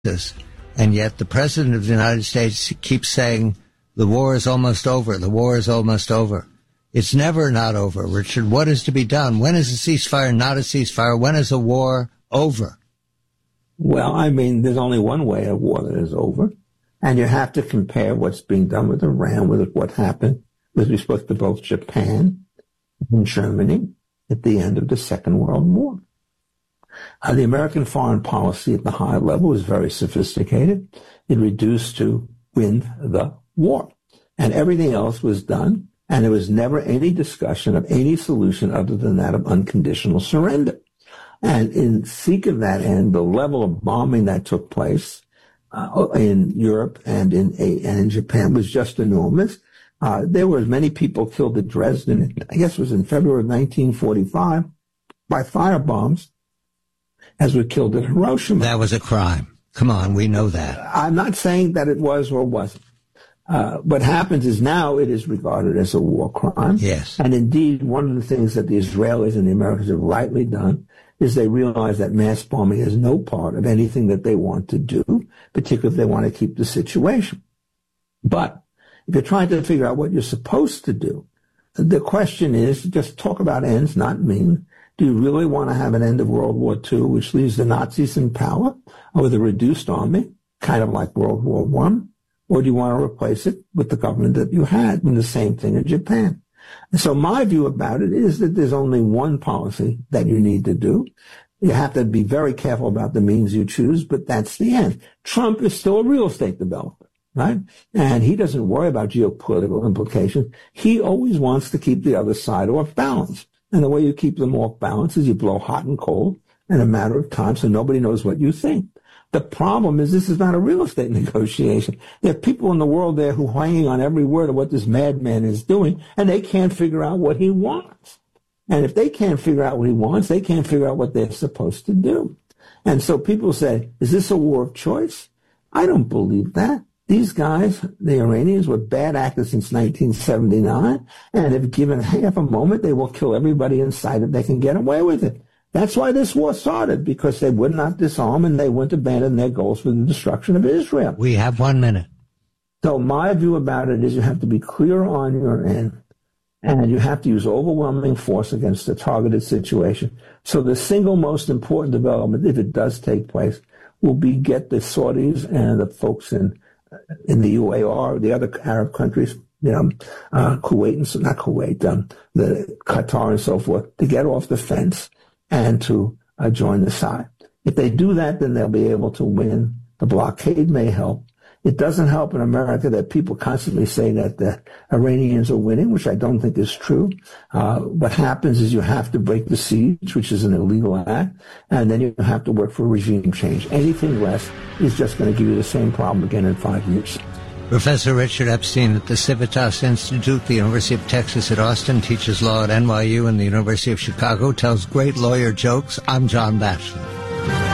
this. And yet the President of the United States keeps saying, the war is almost over. The war is almost over. It's never not over, Richard. What is to be done? When is a ceasefire not a ceasefire? When is a war over? Well, I mean, there's only one way a war that is over. And you have to compare what's being done with Iran with what happened with respect to both Japan and Germany at the end of the Second World War. The American foreign policy at the high level was very sophisticated. It reduced to win the war. And everything else was done. And there was never any discussion of any solution other than that of unconditional surrender. And in seek of that end, the level of bombing that took place in Europe and in Japan was just enormous. There were as many people killed at Dresden, I guess it was in February of 1945, by firebombs as were killed at Hiroshima. That was a crime. Come on, we know that. I'm not saying that it was or wasn't. What happens is now it is regarded as a war crime. Yes. And indeed, one of the things that the Israelis and the Americans have rightly done is they realize that mass bombing is no part of anything that they want to do, particularly if they want to keep the situation. But if you're trying to figure out what you're supposed to do, the question is just talk about ends, not mean. Do you really want to have an end of World War II, which leaves the Nazis in power with a reduced army, kind of like World War I? Or do you want to replace it with the government that you had, and the same thing in Japan? And so my view about it is that there's only one policy that you need to do. You have to be very careful about the means you choose, but that's the end. Trump is still a real estate developer, right? And he doesn't worry about geopolitical implications. He always wants to keep the other side off balance. And the way you keep them off balance is you blow hot and cold in a matter of time so nobody knows what you think. The problem is this is not a real estate negotiation. There are people in the world there who are hanging on every word of what this madman is doing, and they can't figure out what he wants. And if they can't figure out what he wants, they can't figure out what they're supposed to do. And so people say, is this a war of choice? I don't believe that. These guys, the Iranians, were bad actors since 1979, and if given half a moment, they will kill everybody in sight if they can get away with it. That's why this war started, because they would not disarm and they wouldn't abandon their goals for the destruction of Israel. We have 1 minute. So my view about it is you have to be clear on your end, and you have to use overwhelming force against a targeted situation. So the single most important development, if it does take place, will be get the Saudis and the folks in the UAR, the other Arab countries, Kuwait and not Kuwait, the Qatar and so forth, to get off the fence and to join the side. If they do that, then they'll be able to win. The blockade may help. It doesn't help in America that people constantly say that the Iranians are winning, which I don't think is true. What happens is you have to break the siege, which is an illegal act, and then you have to work for regime change. Anything less is just going to give you the same problem again in 5 years. Professor Richard Epstein at the Civitas Institute, the University of Texas at Austin, teaches law at NYU and the University of Chicago, tells great lawyer jokes. I'm John Batchelor.